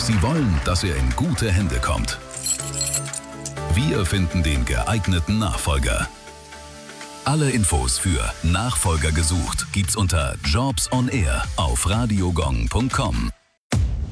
Sie wollen, dass er in gute Hände kommt. Wir finden den geeigneten Nachfolger. Alle Infos für Nachfolger gesucht gibt's unter Jobs on Air auf radiogong.com.